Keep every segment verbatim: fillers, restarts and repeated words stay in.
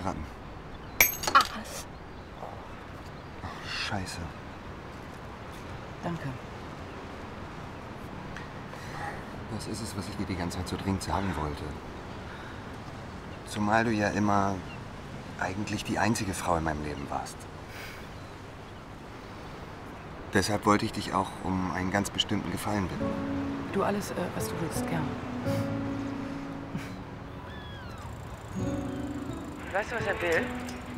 heiraten. Ah. Oh, Scheiße. Danke. Das ist es, was ich dir die ganze Zeit so dringend sagen wollte. Zumal du ja immer eigentlich die einzige Frau in meinem Leben warst. Deshalb wollte ich dich auch um einen ganz bestimmten Gefallen bitten. Du alles, äh, was du willst, gern. Weißt du, was er will?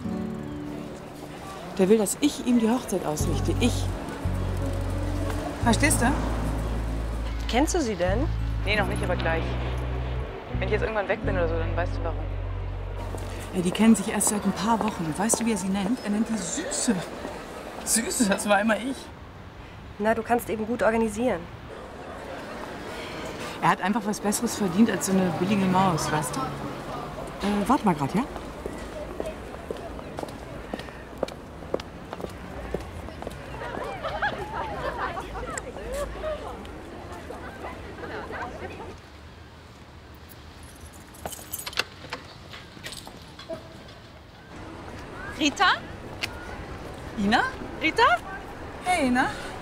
Der will, dass ich ihm die Hochzeit ausrichte. Ich. Verstehst du? Kennst du sie denn? Nee, noch nicht, aber gleich. Wenn ich jetzt irgendwann weg bin oder so, dann weißt du warum. Ja, die kennen sich erst seit ein paar Wochen. Und weißt du, wie er sie nennt? Er nennt die Süße. Süße, das war immer ich. Na, du kannst eben gut organisieren. Er hat einfach was Besseres verdient als so eine billige Maus, weißt du? Äh, warte mal grad, ja? Rita? Ina? Rita? Hey, Ina.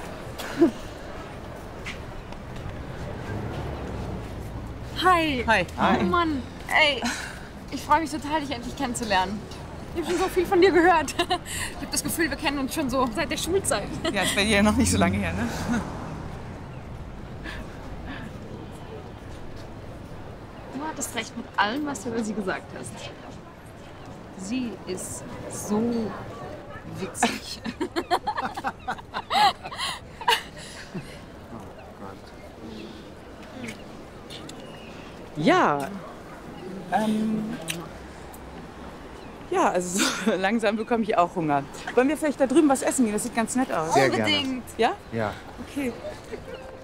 Hi. Hi. Oh Mann, ey, ich freue mich total, dich endlich kennenzulernen. Ich habe schon so viel von dir gehört. Ich habe das Gefühl, wir kennen uns schon so seit der Schulzeit. Ja, ist bei dir ja noch nicht so lange her, ne? Du hattest recht mit allem, was du über sie gesagt hast. Sie ist so witzig. Ja. Ähm. Ja, also so langsam bekomme ich auch Hunger. Wollen wir vielleicht da drüben was essen gehen? Das sieht ganz nett aus. Sehr Unbedingt. gerne. Ja? Ja. Okay.